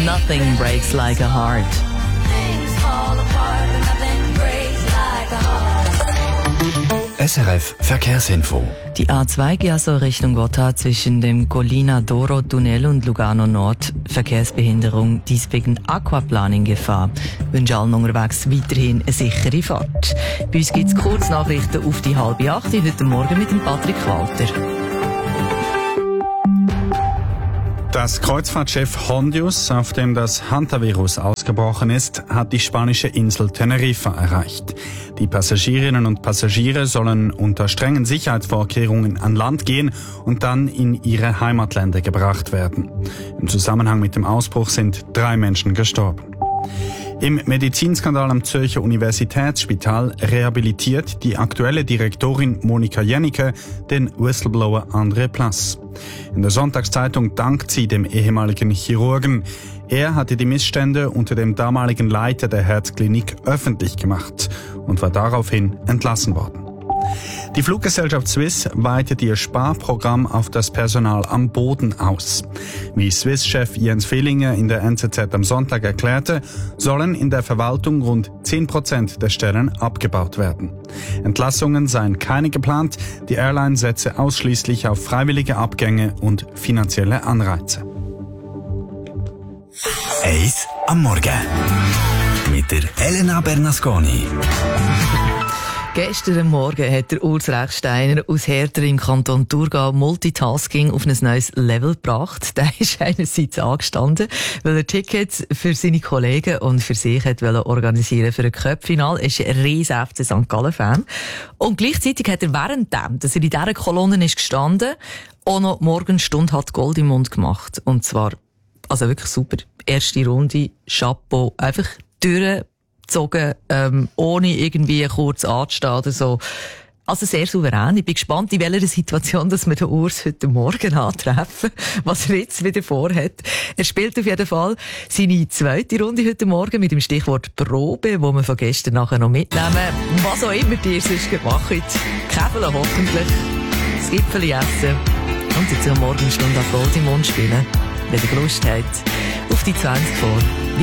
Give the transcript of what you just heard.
Nothing Breaks Like a Heart. SRF Verkehrsinfo. Die A2 geht also Richtung Gotthard zwischen dem Collina d'Oro Tunnel und Lugano Nord. Verkehrsbehinderung, dies wegen Aquaplaning-Gefahr. Wünsche allen unterwegs weiterhin eine sichere Fahrt. Bei uns gibt es Kurznachrichten auf die 7:30 heute Morgen mit dem Patrick Walter. Das Kreuzfahrtschiff Hondius, auf dem das Hantavirus ausgebrochen ist, hat die spanische Insel Teneriffa erreicht. Die Passagierinnen und Passagiere sollen unter strengen Sicherheitsvorkehrungen an Land gehen und dann in ihre Heimatländer gebracht werden. Im Zusammenhang mit dem Ausbruch sind 3 Menschen gestorben. Im Medizinskandal am Zürcher Universitätsspital rehabilitiert die aktuelle Direktorin Monika Jennecke den Whistleblower André Plass. In der Sonntagszeitung dankt sie dem ehemaligen Chirurgen. Er hatte die Missstände unter dem damaligen Leiter der Herzklinik öffentlich gemacht und war daraufhin entlassen worden. Die Fluggesellschaft Swiss weitet ihr Sparprogramm auf das Personal am Boden aus. Wie Swiss-Chef Jens Villinger in der NZZ am Sonntag erklärte, sollen in der Verwaltung rund 10% der Stellen abgebaut werden. Entlassungen seien keine geplant, die Airline setze ausschließlich auf freiwillige Abgänge und finanzielle Anreize. Eis am Morgen. Mit der Elena Bernasconi. Gestern Morgen hat der Urs Rechsteiner aus Herter im Kanton Thurgau Multitasking auf ein neues Level gebracht. Der ist einerseits angestanden, weil er Tickets für seine Kollegen und für sich organisieren für ein Cup-Final. Er ist ein riesen FC St. Gallen-Fan. Und gleichzeitig hat er währenddem, dass er in dieser Kolonne ist gestanden, auch noch Morgenstunde hat Gold im Mund gemacht. Und zwar, also wirklich super. Erste Runde, Chapeau, einfach durchgezogen, ohne irgendwie kurz anzustehen oder so. Also sehr souverän. Ich bin gespannt, in welcher Situation, dass wir den Urs heute Morgen antreffen, was er jetzt wieder vorhat. Er spielt auf jeden Fall seine zweite Runde heute Morgen mit dem Stichwort Probe, wo wir von gestern nachher noch mitnehmen. Was auch immer ihr sonst gemacht. Käfeln hoffentlich, das Gipfeli essen und jetzt am Morgenstunde auf Gold im Mund spielen, wenn ihr Lust habt, auf die 20 vor.